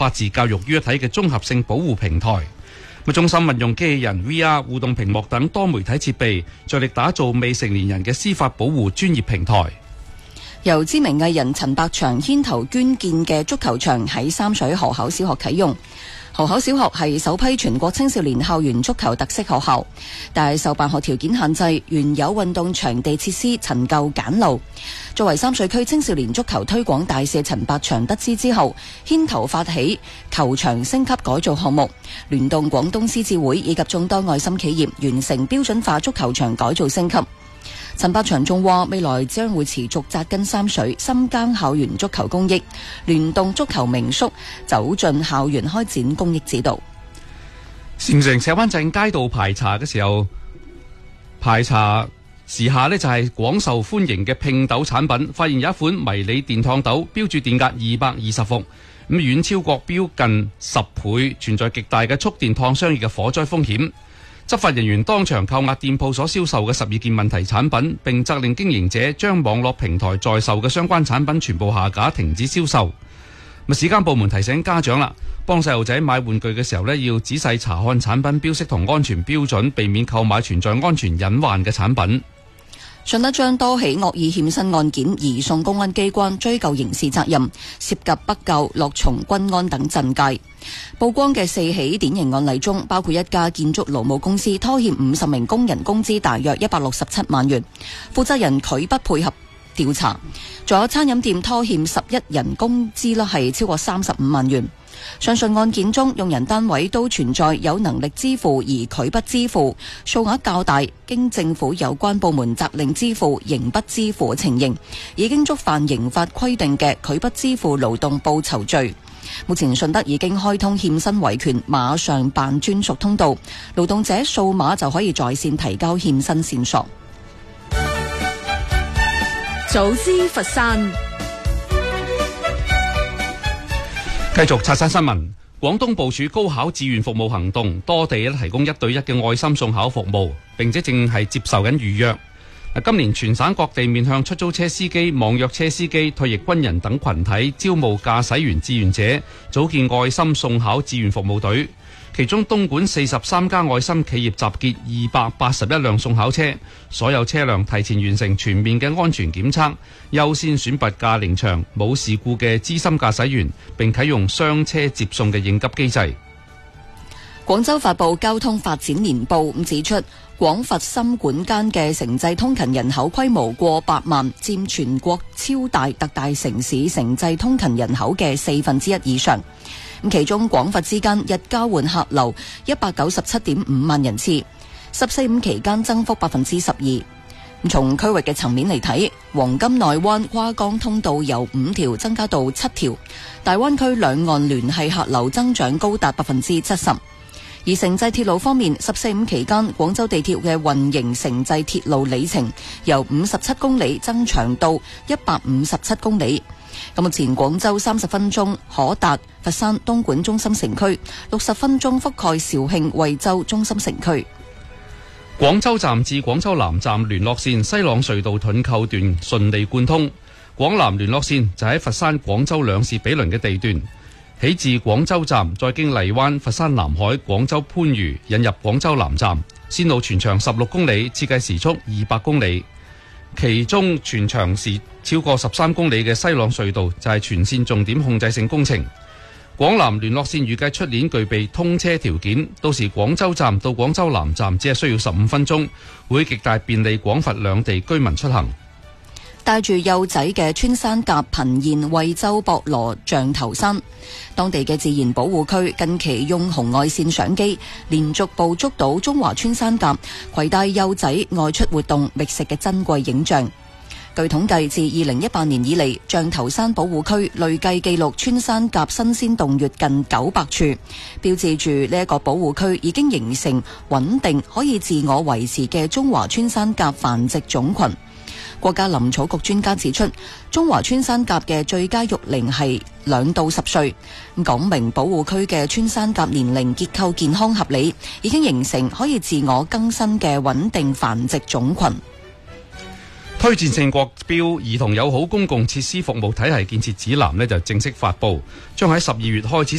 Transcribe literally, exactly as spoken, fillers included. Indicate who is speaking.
Speaker 1: 法治教育於一體嘅綜合性保護平台。中心運用機器人、V R、互動屏幕等多媒體設備，着力打造未成年人嘅司法保護專業平台。
Speaker 2: 由知名藝人陳百祥牽頭捐建嘅足球場喺三水河口小學啟用。河口小學係首批全國青少年校園足球特色學校，但係受辦學條件限制，原有運動場地設施陳舊簡陋。作為三水區青少年足球推廣大使陳百祥得知之後，牽頭發起球場升級改造項目，聯動廣東獅子會以及眾多愛心企業，完成標準化足球場改造升級。陳百祥仲話，未來將會持續紮根三水，深耕校園足球公益，聯動足球名宿走進校園開展公益指導。
Speaker 1: 禪城石灣鎮街道排查嘅時候，排查時下呢就係廣受歡迎嘅拼豆產品，發現有一款迷你電燙豆，標注電壓二百二十伏，咁遠超國標近十倍，存在極大嘅觸電燙傷熱嘅火災風險。執法人員當場扣押店鋪所銷售嘅十二件問題產品，並責令經營者將網絡平台在售嘅相關產品全部下架，停止銷售。市監部門提醒家長啦，幫細路仔買玩具嘅時候呢，要仔細查看產品標識同安全標準，避免購買存在安全隱患嘅產品。
Speaker 2: 信德將多起惡意欠薪案件移送公安機關追究刑事責任，涉及北滘、樂松、均安等鎮界。曝光嘅四起典型案例中，包括一家建築勞務公司拖欠五十名工人工資大約一百六十七萬元，負責人拒不配合調查；仲有餐飲店拖欠十一人工資啦，係超過三十五萬元。上述案件中，用人單位都存在有能力支付而拒不支付，數額較大，經政府有關部門責令支付仍不支付嘅情形，已經觸犯刑法規定嘅拒不支付勞動報酬罪。目前順德已經開通欠薪維權馬上辦專屬通道，勞動者掃碼就可以在線提交欠薪線索。
Speaker 3: 早知佛山。
Speaker 1: 繼續拆山新聞，廣東部署高考志願服務行動，多地提供一對一嘅愛心送考服務，並且正係接受緊預約。今年全省各地面向出租車司機、網約車司機、退役軍人等群體招募駕駛員志願者，組建愛心送考志願服務隊。其中東莞四十三家愛心企業集結二百八十一輛送考車，所有車輛提前完成全面嘅安全檢測，優先選拔駕齡長、冇事故嘅資深駕駛員，並啟用雙車接送嘅應急機制。
Speaker 2: 廣州發布交通發展年報咁指出，廣佛深莞間嘅城際通勤人口規模過百萬，佔全國超大特大城市城際通勤人口嘅四分之一以上。其中廣佛之間日交換客流一百九十七點五萬人次，十四五期間增幅百分之十二。從區域嘅層面嚟睇，黃金內灣跨江通道由五條增加到七條，大灣區兩岸聯繫客流增長高達百分之七十。而城際鐵路方面，十四五期間廣州地鐵嘅運營城際鐵路里程由五十七公里增長到一百五十七公里。咁目前廣州三十分鐘可達佛山東莞中心城區，六十分鐘覆蓋肇慶惠州中心城區。
Speaker 1: 廣州站至廣州南站聯絡線西朗隧道盾構段順利貫通，廣南聯絡線就喺佛山廣州兩市毗鄰嘅地段，起自廣州站，再經荔灣、佛山南海、廣州番禺引入廣州南站，線路全長十六公里，設計時速二百公里。其中全長時超過十三公里嘅西朗隧道就係全線重點控制性工程。廣南聯絡線預計出年具備通車條件，到時廣州站到廣州南站只係需要十五分鐘，會極大便利廣佛兩地居民出行。
Speaker 2: 帶住幼仔嘅穿山甲頻現惠州博羅象頭山，當地嘅自然保護區近期用紅外線相機連續捕捉到中華穿山甲攜帶幼仔外出活動覓食嘅珍貴影像。據統計，自二零一八年以嚟，象頭山保護區累計記錄穿山甲新鮮洞穴近九百處，標誌住呢一個保護區已經形成穩定可以自我維持嘅中華穿山甲繁殖種群。國家林草局專家指出，中華穿山甲嘅最佳育齡係兩到十歲，講明保護區嘅穿山甲年齡結構健康合理，已經形成可以自我更新嘅穩定繁殖種群。
Speaker 1: 推薦性國標兒童友好公共設施服務體系建設指南呢就正式發布，將喺十二月開始